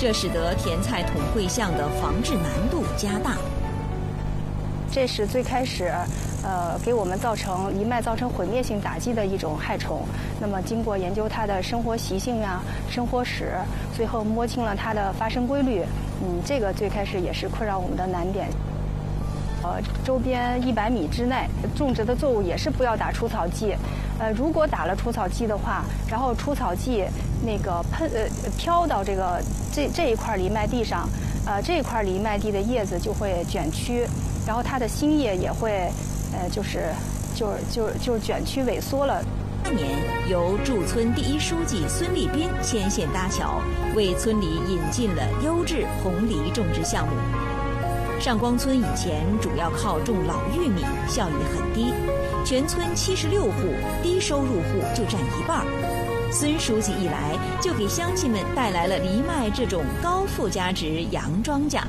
这使得甜菜桶会象的防治难度加大。 这是最开始，给我们藜麦造成毁灭性打击的一种害虫。那么经过研究它的生活习性呀、生活史，最后摸清了它的发生规律。这个最开始也是困扰我们的难点。周边100米之内种植的作物也是不要打除草剂。如果打了除草剂的话，然后除草剂那个飘到这一块藜麦地上，这一块藜麦地的叶子就会卷曲，然后它的新叶也会，就是卷曲萎缩了。 那年，由驻村第一书记孙立斌牵线搭桥，为村里引进了优质红藜种植项目。上光村以前主要靠种老玉米，效益很低，全村76户低收入户就占一半。孙书记一来，就给乡亲们带来了藜麦这种高附加值洋庄稼。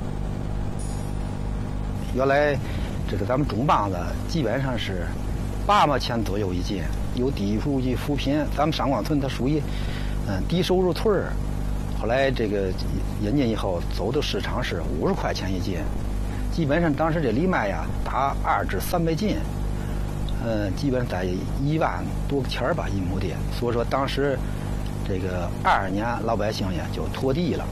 原来这个咱们种棒子基本上是8毛钱左右一斤，有低收入扶贫。咱们上光村它属于低收入村儿，后来这个引进以后，走到市场是50块钱一斤。基本上当时这藜麦呀，打2至3倍斤，基本在1万多个钱吧一亩地。所以说当时这个22年老百姓呀就脱地了。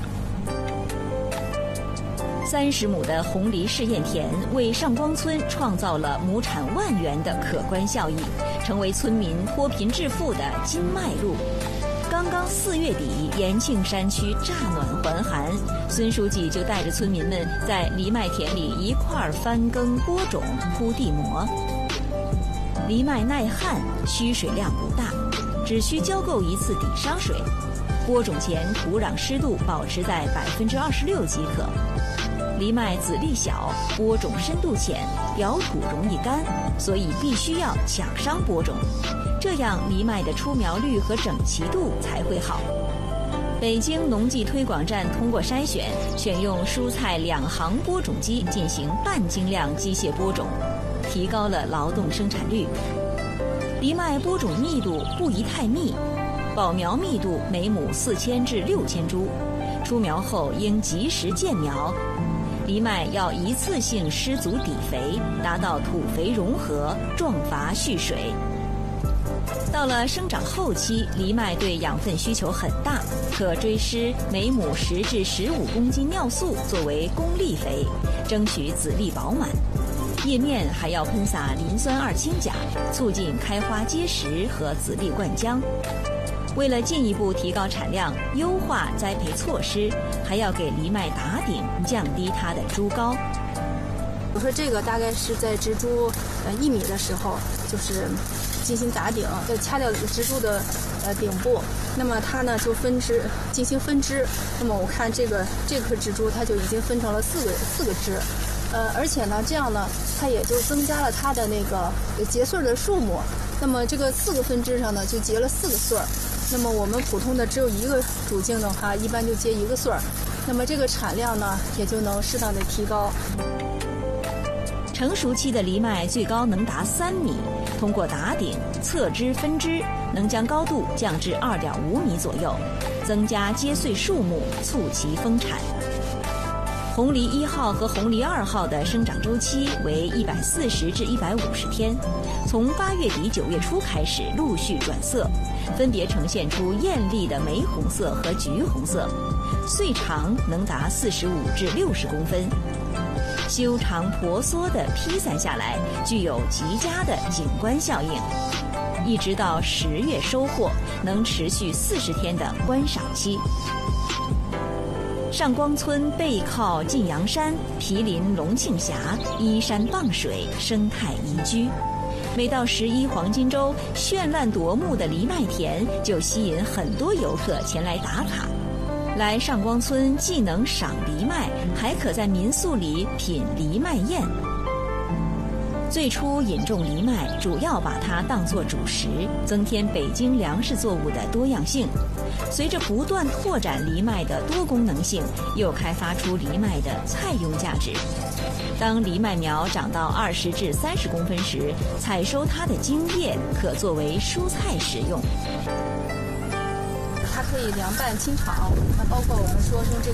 30亩的红藜试验田为上光村创造了亩产1万元的可观效益，成为村民脱贫致富的金脉路。刚刚4月底，延庆山区乍暖还寒，孙书记就带着村民们在藜麦田里一块儿翻耕播种、铺地膜。藜麦耐旱，需水量不大，只需浇够1次底梢水。播种前土壤湿度保持在26%即可。藜麦籽粒小，播种深度浅，表土容易干，所以必须要抢梢播种，这样藜麦的出苗率和整齐度才会好。北京农技推广站通过筛选，选用蔬菜2行播种机进行半径量机械播种，提高了劳动生产率。藜麦播种密度不宜太密，保苗密度每亩4000至6000株，出苗后应及时间苗。藜麦要一次性施足底肥，达到土肥融合、壮伐蓄水。到了生长后期，藜麦对养分需求很大，可追施每亩10至15公斤尿素作为公粒肥，争取籽粒饱满。叶面还要喷洒磷酸2氢钾，促进开花结实和籽粒灌浆。为了进一步提高产量，优化栽培措施，还要给藜麦打顶，降低它的株高。 我说这个大概是在植株1米的时候，就是进行打顶，再掐掉植株的顶部，那么它呢就进行分支。那么我看这棵植株它就已经分成了4个支，而且呢这样呢它也就增加了它的那个结穗的数目。那么这个4个分支上呢就结了4个穗儿。那么我们普通的只有1个主茎的话，一般就结1个穗儿，那么这个产量呢也就能适当的提高。 成熟期的藜麦最高能达3米，通过打顶、侧枝分支，能将高度降至2.5米左右，增加结穗数目，促其丰产。红藜1号和红藜2号的生长周期为140至150天，从8月底9月初开始陆续转色，分别呈现出艳丽的玫红色和橘红色，穗长能达45至60公分，修长婆娑地披散下来，具有极佳的景观效应。一直到10月收获，能持续40天的观赏期。上光村背靠晋阳山，毗邻龙庆峡，依山傍水，生态宜居。每到11黄金周，绚烂夺目的藜麦田就吸引很多游客前来打卡。来上光村既能赏藜麦，还可在民宿里品藜麦宴。最初引种藜麦，主要把它当作主食，增添北京粮食作物的多样性。随着不断拓展藜麦的多功能性，又开发出藜麦的菜用价值。当藜麦苗长到20至30公分时，采收它的茎叶，可作为蔬菜食用。 它可以凉拌清炒，那包括我们说这